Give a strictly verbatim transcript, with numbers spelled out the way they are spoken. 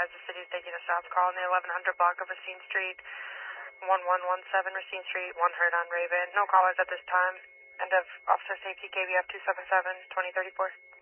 advise the city is taking a south call in the eleven hundred block of Racine Street, one one one seven Racine Street, one heard on Raven. No callers at this time. End of officer safety, K B F two seven seven, twenty thirty-four.